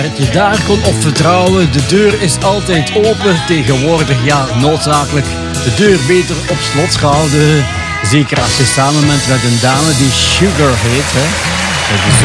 Je daar kon op vertrouwen, de deur is altijd open. Tegenwoordig, ja, noodzakelijk de deur beter op slot houden. Zeker als je samen bent met een dame die Sugar heet, hè.